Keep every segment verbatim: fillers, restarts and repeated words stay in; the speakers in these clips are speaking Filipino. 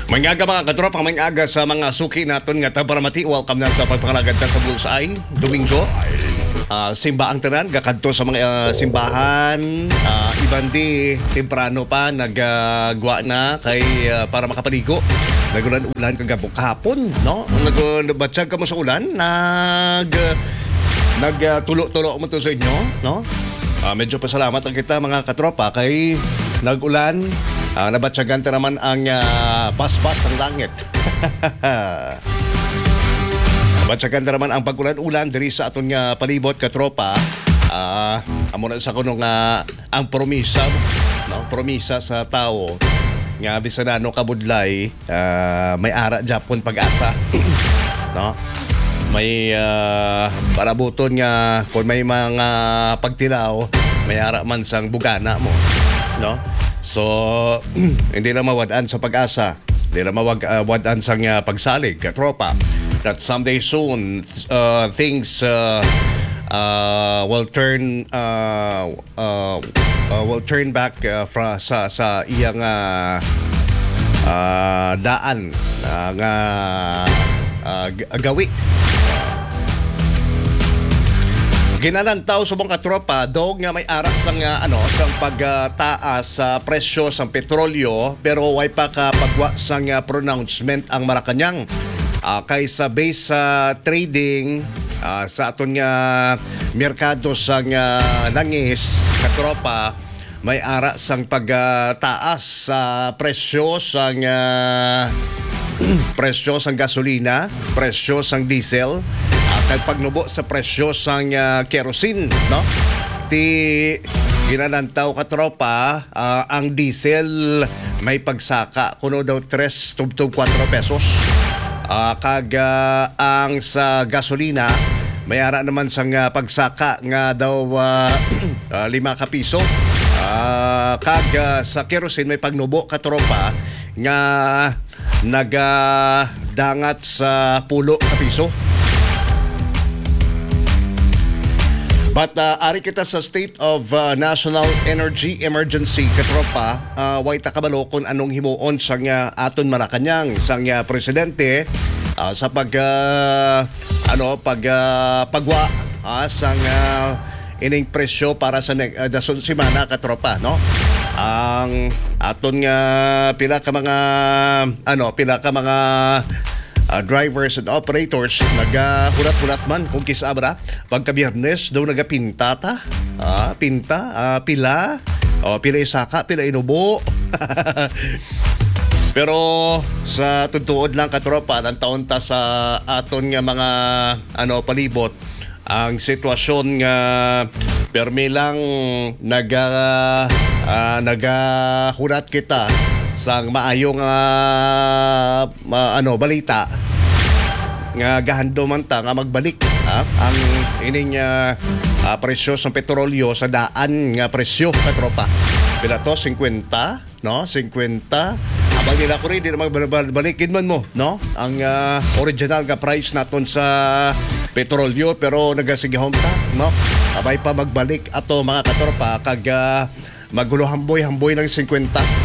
Mangaga mga katropa, mangaga sa mga suki naton nga tabaramati. Welcome na sa pagpangalagad sa Bullseye. Domingo. Uh, simba ang tanan, gakadto sa mga uh, simbahan. Uh, iban di, temprano pa, nagagwa uh, na kay uh, para makapaligo. Nagulan-ulan kagabok kahapon, no? Nagbatsag ka mo sa ulan, nag... Uh, nagtulo-tulo uh, mo to sa inyo, no? Uh, medyo pasalamat ang kita mga katropa kay nag-ulan. Uh, nabatsyagan ta naman ang uh, paspas ng langit. Nabatsyagan ta naman ang pag-ulan-ulan diri sa aton nga palibot katropa. Uh, amo na sa kuno nga ang promisa, no? Promisa sa tao nga bisan ano kabudlay, uh, may ara Japon pag-asa. No? May uh, parabuton nga kung may mga pagtilaw, may ara man sang bugana mo, no? So, hindi lang mawadaan sa pag-asa. Hindi lang mawadaan sa uh, pagsalig, katropa. That someday soon, uh, things uh, uh, will turn uh, uh, uh, will turn back uh, fra, sa, sa iyang uh, uh, daan uh, nga uh, gawi. Ginanantaw sa mga katropa dog nga may arak sang uh, ano sang pagtaas sa uh, presyo sang petrolyo pero way pa ka pagwa sang uh, pronouncement ang Malacañang uh, kaysa base sa uh, trading uh, sa aton nga uh, merkado sang uh, langis katropa may ara sang pagtaas sa uh, presyo sang uh, presyo sang gasolina, presyo sang diesel at pagnubo sa presyo sang uh, kerosene, no? Ti ginanantaw katropa uh, ang diesel may pagsaka kuno daw three tubtub four pesos. Uh, kag uh, ang sa gasolina may ara naman sang uh, pagsaka nga daw uh, uh, lima ka piso. Uh, kag uh, sa kerosene may pagnubo katropa nga nagadangat sa pulo ka piso. But uh, ari kita sa state of uh, national energy emergency katropa, uh, way ta kabalo kung anong himuon sang uh, aton Malacañang sang uh, presidente uh, sa pag uh, ano pag uh, pagwa uh, sang uh, ining presyo para sa uh, dason semana katropa, no? Ang aton nga pila ka mga ano pila ka mga Uh, drivers and operators nagahulat-hulat man kung kisabra pagka Biyernes daw nagapinta ta uh, pinta uh, pila o uh, pila isaka pila inubo. Pero sa tutuod lang katropa ng taon ta sa aton nga mga ano palibot ang sitwasyon nga permi lang naga uh, nagahulat kita sang maayong uh, uh, ano balita nga gahando man ta nga magbalik ha? Ang ining uh, uh, presyo sa petrolyo sa daan nga presyo katropa pila to fifty no fifty abang nila ko rin di na magbalikin man mo no ang uh, original nga price naton sa petrolyo pero nagasigihom ta no abay pa magbalik ato mga katropa kag uh, magulo hamboy-hamboy ng fifty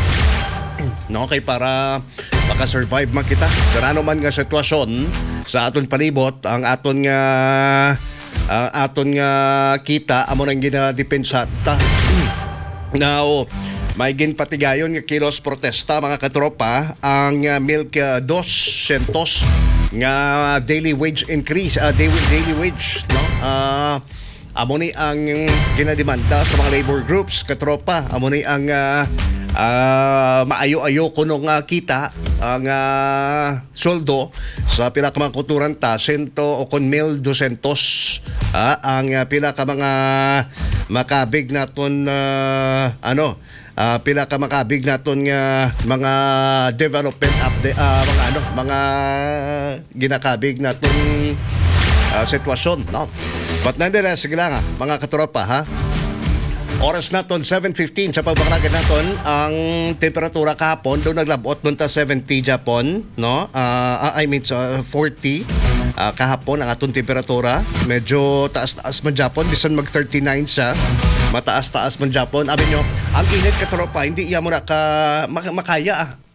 no kay para maka-survive man kita sa ano man nga sitwasyon sa aton palibot ang aton nga ang aton nga kita amo nang ginadepensa ta. Now may ginpatigayon nga kilos protesta mga katropa ang uh, milk uh, two centos nga daily wage increase uh, daily, daily wage no uh, amo ni ang ginademanda sa mga labor groups katropa amo ni ang uh, Uh, maayo-ayo kuno nga kita ang uh, soldo sa pila ka mga kuturan ta sento o kon mil dusentos uh, ang uh, pila ka mga makabig naton uh, ano uh, pila ka makabig naton nga mga development update uh, mga ano mga ginakabig naton uh, sitwasyon no but nandira sige lang ha, mga katropa ha. Oras naton seven fifteen sa pagbakalagan naton ang temperatura kahapon do naglabot nun ta seventy Japon no uh, I mean uh, forty uh, kahapon ang aton temperatura medyo taas-taas man Japon bisan mag thirty-nine siya mataas-taas man Japon abi nyo ang init ka tropa hindi iya mo na ka mak- makaya ah.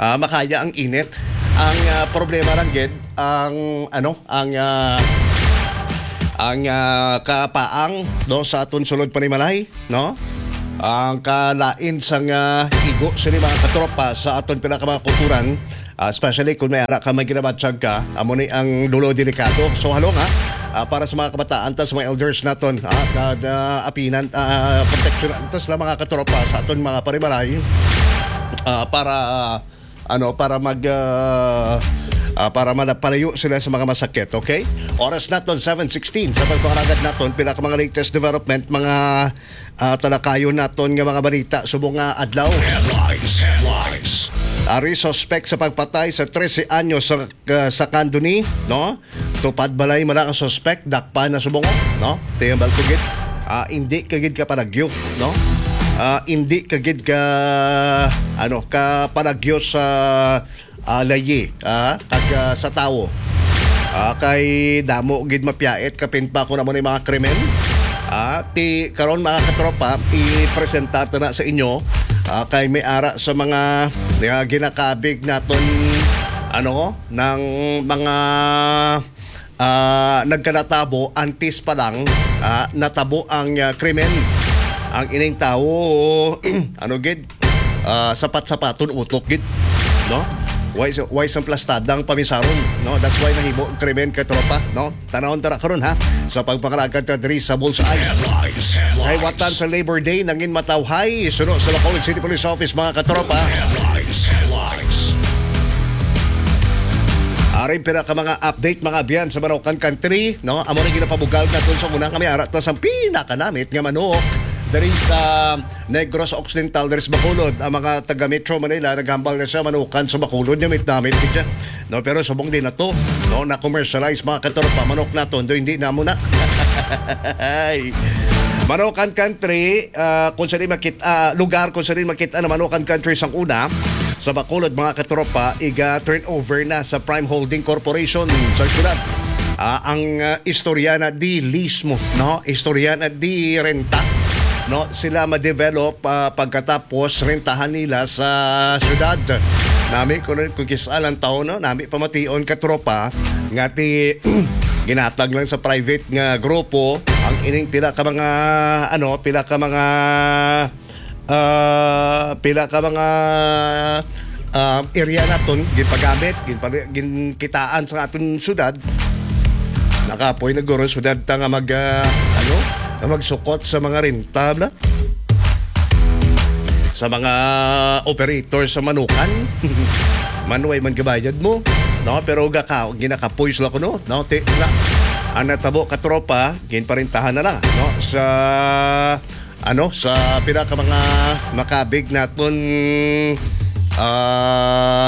ah, makaya ang init. Ang ah, problema lang gid ang ano ang ah, ang ah, kapaang do sa aton sulod panimalay, no? Ang kalain sang uh, igo sa mga katropa sa aton pinaka mga kulturan, uh, especially kung may ara ka may ginabatsag ka, amo ni ang dulo delikado. So halo nga uh, para sa mga kabataan tas mga elders naton, uh, uh, uh, apinan uh, protection tas la mga katropa sa aton mga parimalay uh, para uh, ano para mag uh, Uh, para manapalayo sila sa mga masakit, okay? Oras naton seven sixteen sa pagpangaragad naton pila ka mga latest development, mga uh, talakayon naton nga mga balita subong nga adlaw. Headlines, headlines. Ari suspect sa pagpatay sa thirteen anyos sa uh, sa Candoni, no? Tupad balay man ang suspect dakpa na subong, no? Tiyang balkugit. Uh, hindi kagid ka panagyo, no? Uh, hindi kagid ka ano ka panagyo sa Uh, layi uh, kag uh, sa tawo uh, kay damo gid mapiait kapin pa ko na mo ni mga krimen uh, ti karon mga katropa i-presenta na sa inyo uh, kay may ara sa mga uh, ginakabig naton ano ng mga uh, nagkanatabo antes pa lang uh, natabo ang uh, krimen ang ining tawo ano gid uh, sapat-sapaton utok gid, no? Why why sang plastadang pamisaron, no? That's why nahibo ang krimen kay tropa, no? Tanawon tara karon ha sa pagpangaragad ta diri sa Bullseye. Ay watan sa Labor Day nangin matawhay suno sa Bacolod City Police Office mga katropa. Ari pira ka mga update mga biyan sa Manukan Country, no? Amo ni ginapabugal naton sa unang kami ara ta sa pinakanamit nga manok dari sa Negros Occidental, dari sa Bacolod. Ang mga taga Metro Manila naghambal na sa manukan sa Bacolod niya mit-namit kita. No, pero subong din na to, no, na commercialize mga katropa manok naton do hindi na mo na. Manukan Country, uh, kung saan makita uh, lugar kung saan makita na Manukan Country sang una sa Bacolod mga katropa, iga turnover na sa Prime Holding Corporation sa syudad. Uh, ang uh, istorya na di lease mo, no? Istorya na di renta, no? Sila ma-develop uh, pagkatapos rentahan nila sa syudad. Nami kung kung kisalang taon, no? Nami pamation katropa nga ti ginatag lang sa private nga grupo ang ining pila ka mga ano, pila ka mga uh, pila ka mga uh, area naton ginpagamit, ginkitaan sa aton syudad. Nakapoy na guro syudad ta nga mag uh, ano, magsukot sa mga rentabla sa mga operator sa manukan. Manuay man gabayad mo, no? Pero gaka ginakapoy sila ko, no? No, te na ang natabo ka tropa ginparintahan na lang, no? Sa ano, sa pila ka mga makabig naton ah uh,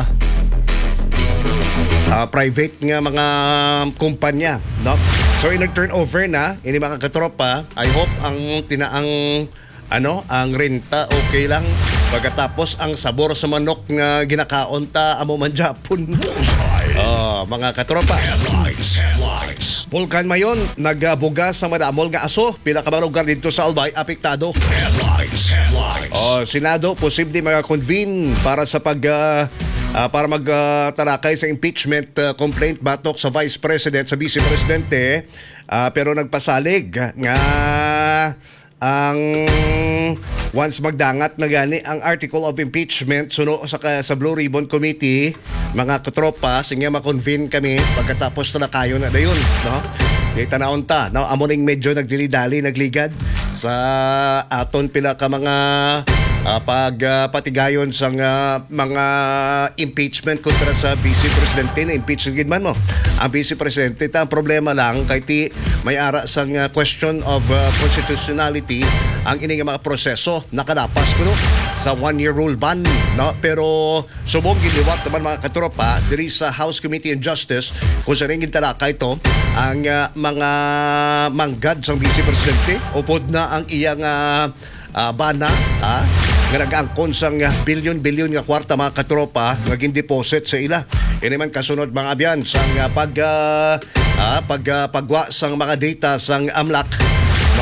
Uh, private nga mga kumpanya, no? So in turnover na ini mga katropa, I hope ang tinaang ano, ang renta okay lang pagkatapos ang sabor sa manok nga ginakaon ta amo man Japon. Oh, mga katropa. Headlines, headlines. Vulcan Mayon nagabuga sa madamol nga aso, pila ka lugar dito sa Albay apektado. Headlines, headlines. Oh, Senado posible maka-convene para sa pag uh, Uh, para magtarakay uh, sa impeachment uh, complaint batok sa Vice President sa Vice Presidente, uh, pero nagpasalig nga ang once magdangat na gani ang article of impeachment suno sa, sa Blue Ribbon Committee mga katropa sige ma-convene kami pagkatapos na kayo na dayon, no? Di tanawon ta, no? Amo ning medyo nagdili-dali nagligad sa aton pila ka mga Uh, pag uh, patigayon sa uh, mga impeachment kontra sa Vice Presidente na impeach gid man mo ang Vice Presidente. Ta ang problema lang kay ti may ara sang uh, question of uh, constitutionality ang ini nga mga proseso nakadapas kuno sa one year rule ban, no? Pero subong giliwat naman mga katropa diri sa House Committee on Justice kung sa ring talaka ito ang uh, mga manggad sang Vice Presidente upod na ang iyang uh, uh, bana ha nga nag-angkon sang bilyon-bilyon nga kwarta mga katropa nga gin-deposit sa ila. Ini man kasunod mga abyan sang uh, pag uh, uh, pag uh, pagwa sang mga data sang AMLAC, no?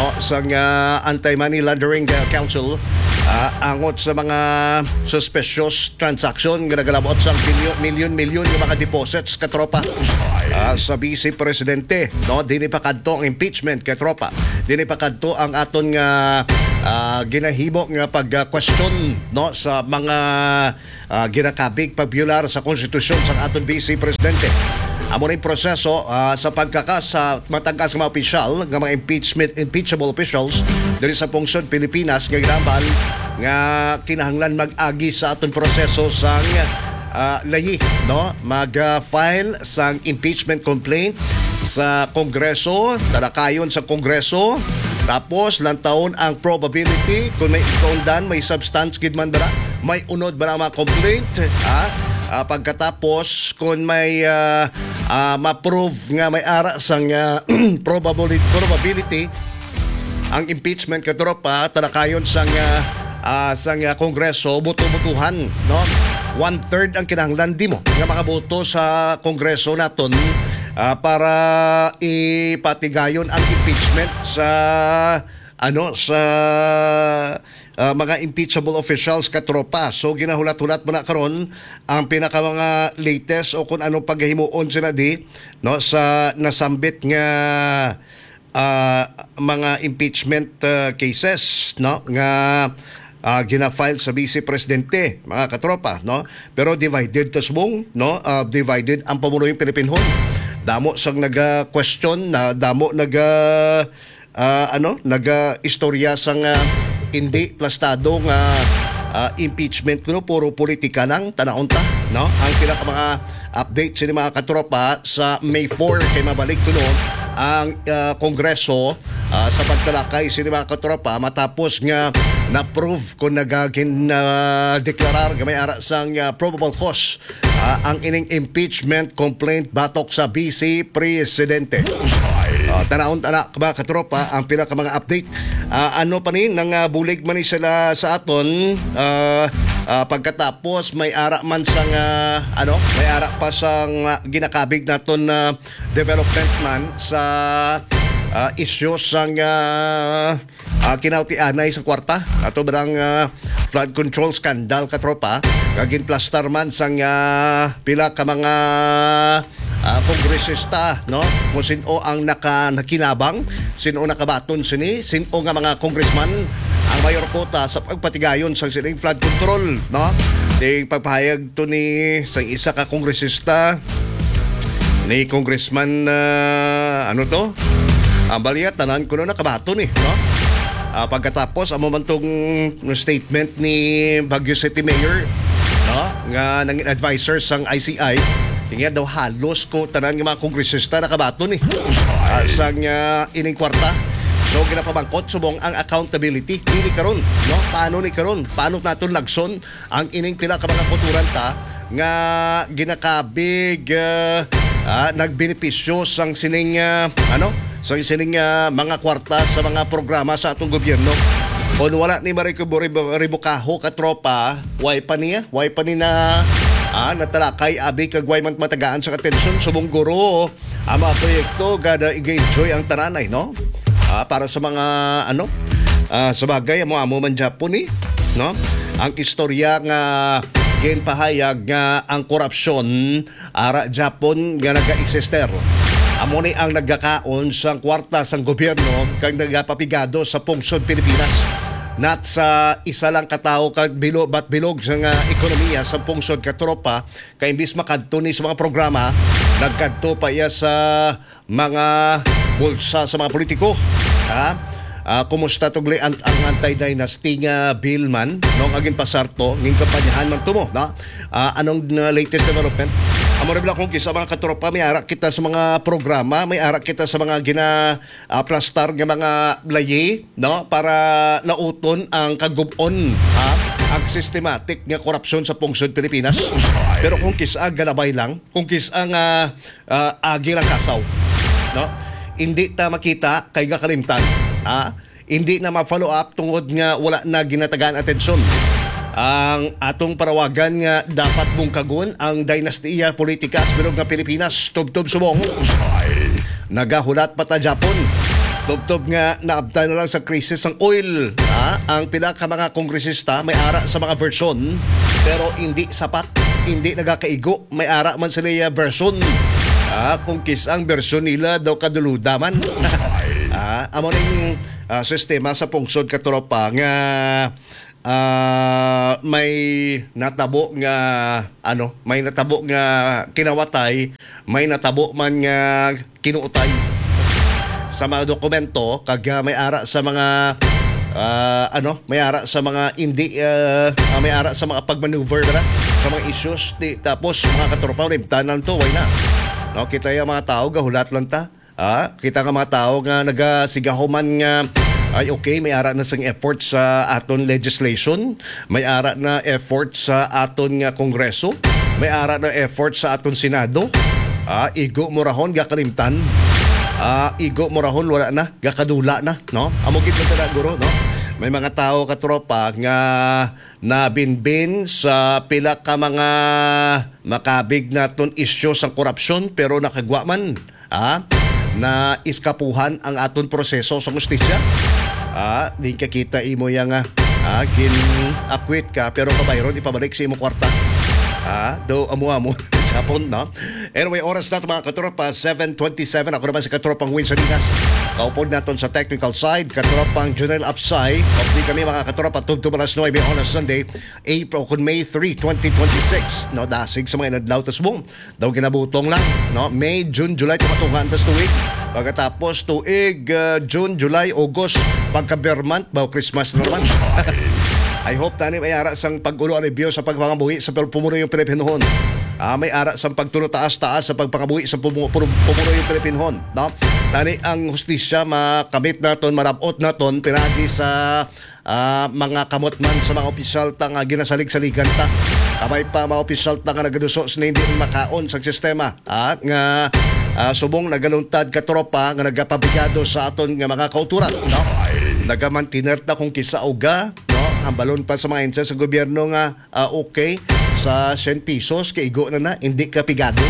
no sa uh, Anti-Money Laundering uh, Council uh, angot sa mga suspicious transaction nga nagalabot sa milyon-milyon nga mga deposits katropa uh, sa Vice Presidente, no dili pa kadto ang impeachment katropa, dili pa kadto ang aton nga uh, ginahimo nga pag-question no sa mga uh, ginakabig pagbyular sa konstitusyon sa aton Vice Presidente. Amo na yung proseso uh, sa pagkakas sa matangkas ng mga opisyal, ng mga impeachment, impeachable officials dali sa pungsod Pilipinas nga ginambal nga kinahanglan mag-agi sa aton proseso sang uh, layi, no? Mag-file uh, sang impeachment complaint sa Kongreso, talakayon sa Kongreso, tapos lantawon ang probability kung may ikondan, may substance gid man ba, may unod ba na mga complaint, ha? Uh, pagkatapos kung may uh, uh, ma-prove nga may ara sang uh, probability probability ang impeachment katropa talakayon sang uh, uh, sang uh, Kongreso buto-butuhan, no one third ang kinahanglan di mo nga mga boto sa Kongreso naton uh, para ipatigayon ang impeachment sa ano sa uh, mga impeachable officials katropa. So ginahulat-hulat mo na karon ang pinaka mga latest o kung anong paghimuon sila di no sa nasambit nga uh, mga impeachment uh, cases no nga uh, gina-file sa Vice Presidente mga katropa, no pero divided to subong, no uh, divided ang pamulong Pilipinhon. Damo sang naga-question na damo naga uh, ano naga-istorya sang uh, hindi plastado nga uh, impeachment kuno puro politika lang tanahon ta, no ang pila ka mga update sa mga katropa sa May fourth kay mabalik kuno ang uh, Kongreso uh, sa pagtalakay sa mga katropa matapos nga na-prove kung nagagin na uh, deklarar nga may ara sang uh, probable cause uh, ang ining impeachment complaint batok sa Vice Presidente. Uh, tanahon tana mga katropa ang pila ka mga update. Uh, ano pa ni nang uh, bulig man ni sila sa aton uh, uh, pagkatapos may ara man sang uh, ano may ara pa sang uh, ginakabig naton na uh, development man sa uh, issue sang uh, uh, kinauti-anay sa kwarta ato barang uh, flood control scandal katropa gagin plaster man sang uh, pila ka mga Uh, kongresista, no? Kung sino ang naka, nakinabang, sino nakabaton sini, sino nga mga congressman ang mayor kota sa pagpatigayon sa sining flood control, no? Ding pagpahayag to ni sa isa ka kongresista ni congressman uh, ano to? Ang baliyat tanan kuno nakabaton eh, no? Uh, pagkatapos amo man tong statement ni Baguio City Mayor, no? Nga nangin advisor sang I C I. Kaya daw halos ko tanan ng mga kongresista nakabaton eh. Uh, sang uh, ining kwarta. So ginapabangkot subong ang accountability dili karon, no? Paano ni karon? Paano naton lagson ang ining pila ka mga kuturan ta nga ginakabig uh, uh, nagbenepisyo sang sining uh, ano? Sang sining uh, mga kwarta sa mga programa sa atong gobyerno. Kung wala ni Maricubo-Ribucajo katropa, way pa niya, way pa ni na Ah, natalakay abi kagway man matagaan sa atensyon subong guro ang mga proyekto gada i-enjoy ang tananay, no? Ah, para sa mga ano ah, sa bagay amo amo man Japon eh, no? Ang istorya nga ginpahayag nga ang korupsyon ara Japon nga naga-eksister. Amo ni ang nagkakaon sa kwarta sang gobyerno kag nagapapigado sa pungsod Pilipinas. Nat sa isa lang katao kag bilog bat bilog sa nga ekonomiya sa pungsod katropa kay imbis makadto ni sa mga programa nagkadto pa iya sa mga bulsa sa mga politiko, ha? Uh, kumusta tugli ang, ang anti-dynasty nga bill man nung aging pasarto nging kampanyahan man tumo, no? Uh, anong uh, latest development? Amo rin lang kung kisa mga katropa, may arak kita sa mga programa, may arak kita sa mga gina uh, plastar nga mga layi, no? Para lauton ang kagubon, ha? Ang systematic nga korupsyon sa pungsod Pilipinas. Pero kung kisa galabay lang, kung kisa nga uh, agi lang kasaw, no? Hindi ta makita kay gakalimtan, ha? Hindi na ma-follow up tungod nga wala na ginatagaan atensyon. Ang atong parawagan nga dapat bungkagon ang dinastiya politika sa bilog nga Pilipinas tubtob subong. Nagahulat pa ta Japon Tubtob nga naabta na lang sa krisis ng oil. Ha? Ang pila ka mga kongresista may ara sa mga version pero hindi sapat, hindi nagakaigo. May ara man sila yung version. Ha? Kung kis ang version nila daw kaduludaman. Ha? Amo ning uh, sistema sa pungsod katropa nga uh, may natabo nga ano, may natabo nga kinawatay, may natabo man nga kinuutay sa mga dokumento kag uh, may ara sa mga uh, ano, may ara sa mga hindi uh, uh, may ara sa mga pagmaneuver na sa mga issues di, tapos mga katropa rin tanan to why na no kita yung mga tao gahulat lang ta ah, kita nga mga tao nga nagasigahuman nga ay okay, may ara na sang effort sa aton legislation, may ara na effort sa aton nga kongreso, may ara na effort sa aton senado. Ah, igo morahon gakalimtan. Ah, igo morahon wala na, gakadula na, no? Amo gid ta guro, no? May mga tao katropa nga nabinbin sa pila ka mga makabig naton isyu sa korupsyon pero nakagwa man, ah, na iskapuhan ang aton proseso sa justisya. Ah, di ka kita imo yang ah, kin akwit ka pero pabayron ipabalik sa imo kwarta. Ah, do amo-amo Japon, no? Anyway, oras na ito mga katropa, seven twenty-seven. Ako naman si katropang Win Salinas. Kaupod natin sa technical side, katropang Junel Upside. Opli kami mga katropa, tugtog alas nine on a Sunday, April kung May third, twenty twenty-six. No, dasig sa mga inadlaw tas boom. Daw kinabutong lang, no? May, June, July, kumatungan tas tuwig. Pagkatapos tuig, uh, June, July, August, pagka-Bermont, baw Christmas na naman. I hope tani may ara sang pag-ulo review sa pagpangabuhi sa pumuno yung Pilipinohon. Ah, may ara sang pagtulo taas-taas sa pagpangabuhi sa pumuno, pumuno yung Pilipinohon, no? Tani ang hustisya makamit naton, marabot naton pinagi sa uh, mga kamot man sa mga opisyal ta nga ginasalig-saligan ta. Kamay pa mga opisyal ta nga nagaduso sa hindi makaon sa sistema. Ah, nga uh, subong nagaluntad ka tropa nga nagapabigado sa aton nga mga kauturan, no? Nagamantiner ta kung kisa uga, no? Ang balon pa sa mga insa sa gobyerno nga uh, okay sa ten pesos kaigo na na, hindi ka pigado.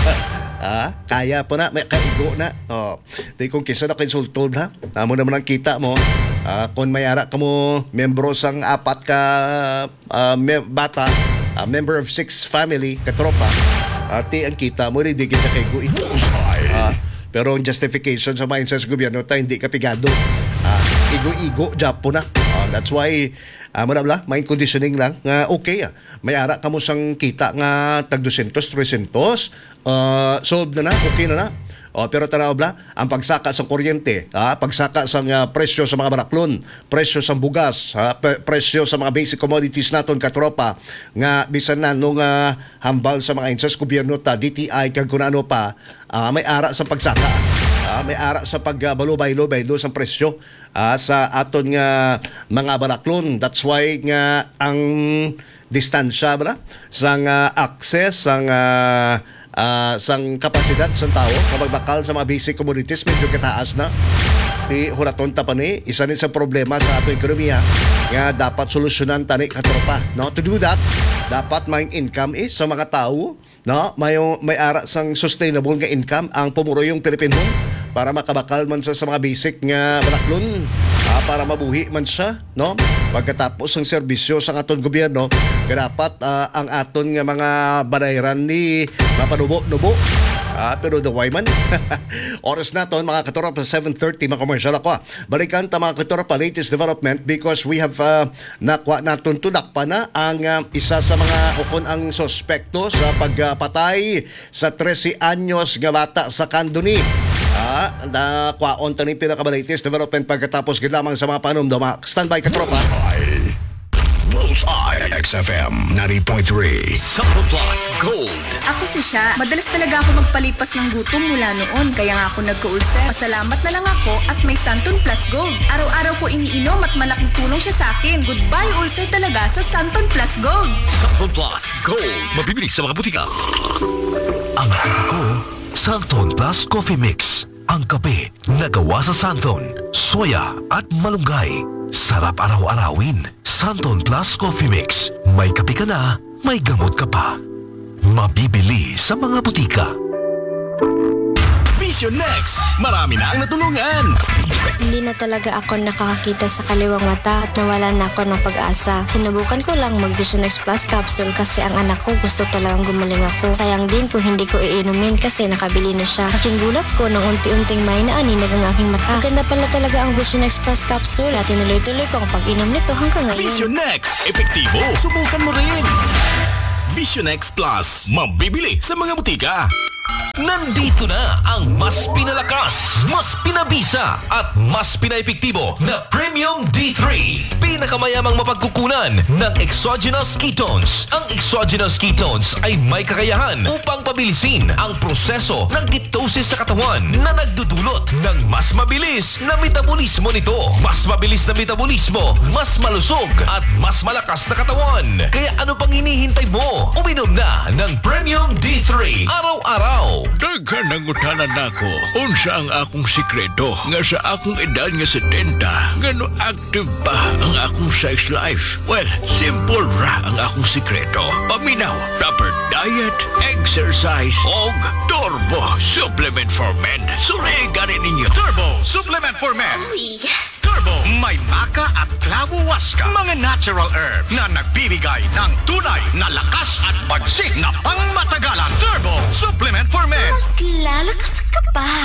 Ah, kaya pa na, may kaigo na. Oh, di kung kisa na konsulto na, amo naman ang kita mo. Ah, kung may ara ka mo membro sang apat ka uh, me- bata, uh, member of six family, katropa, ati ang kita mo, hindi kita kaigo ito. Ah, pero ang justification sa mga insa sa gobyerno ta, hindi ka pigado. Ah, igo-igo, japo na. Uh, that's why uh, manabla, mind conditioning lang nga uh, okay ah. May ara kamo sang kita nga tag two hundred, three hundred uh, solved na na, okay na na. Oh, pero tanaw bla, ang pagsaka sa kuryente, ha, pagsaka sa uh, presyo sa mga baraklon, presyo sa bugas, ha, pre- presyo sa mga basic commodities naton katropa nga bisan na nung uh, hambal sa mga insas gobyerno ta D T I kag kunano pa, uh, may ara sa pagsaka. Uh, may ara sa pagbalubay-lubay do sa presyo uh, sa aton nga mga baraklon. That's why nga ang distansya ba sang uh, access sang uh, uh, sang kapasidad sa tao sa magbakal sa mga basic commodities medyo kataas na. Di huraton ta pa ni isa ni sa problema sa ato ekonomiya nga dapat solusyonan tani katropa, no? To do that, dapat may income eh sa mga tao, no? May may ara sang sustainable nga income ang pumuruyong Pilipino para makabakal man sa, sa mga basic nga baraklon, ah, para mabuhi man siya, no? Pagkatapos ng serbisyo sa aton gobyerno, dapat uh, ang aton nga mga banayran ni mapanubo-nubo. Ah, pero the why man. Oras naton mga katorap sa seven thirty, mga commercial ako. Balikan ta mga katorap pa latest development because we have uh, nakwa naton tudak pa na ang uh, isa sa mga ukon ang suspekto sa pagpatay sa thirteen anyos nga bata sa Candoni. Ah, nakwaon ta ni pinaka-latest development pagkatapos gid lamang sa mga panumduma. Standby ka tropa. Bullseye X F M ninety point three Sample Plus Gold. Ako si Sha. Madalas talaga ako magpalipas ng gutom mula noon. Kaya nga ako nagka-ulcer. Pasalamat na lang ako at may Santon Plus Gold. Araw-araw ko iniinom at malaking tulong siya sa akin. Goodbye ulcer talaga sa Santon Plus Gold. Sample Plus Gold. Mabibili sa mga butika. Ang happy ko, Santon Plus Coffee Mix. Ang kape na gawa sa Santon, soya at malunggay. Sarap araw-arawin. Santon Plus Coffee Mix. May kape ka na, may gamot ka pa. Mabibili sa mga butika. Vision Next, marami na ang natulungan. Hindi na talaga ako nakakakita sa kaliwang mata at nawala na ako ng pag-asa. Sinubukan ko lang mag Vision X Plus capsule kasi ang anak ko gusto talagang gumaling ako. Sayang din kung hindi ko iinumin kasi nakabili na siya. Aking gulat ko nang unti-unting may naaninag ang aking mata. Ganda pala talaga ang Vision X Plus capsule at tinuloy-tuloy ko ang pag-inom nito hanggang ngayon. Vision Next, epektibo, subukan mo rin. Vision X Plus, mabibili sa mga butika. Nandito na ang mas pinalakas, mas pinabisa at mas pinaepektibo na Premium D three. Pinakamayamang mapagkukunan ng exogenous ketones. Ang exogenous ketones ay may kakayahan upang pabilisin ang proseso ng ketosis sa katawan na nagdudulot ng mas mabilis na metabolismo nito. Mas mabilis na metabolismo, mas malusog at mas malakas na katawan. Kaya ano pang hinihintay mo? Uminom na ng Premium D three araw-araw. Daghan ang utanan nako. Unsa ang akong sikreto nga sa akong edad nga setenta, ngano active pa ang akong sex life? Well, simple ra ang akong sikreto. Paminaw, proper diet, exercise, og Turbo Supplement for Men. Suriganin ninyo. Turbo Supplement for Men. Oh, yes! Turbo, may maka at clavo waska. Mga natural herb na nagbibigay ng tunay na lakas at bagsik na pangmatagalan. Turbo Supplement for Men. Mas lalakas ka pa.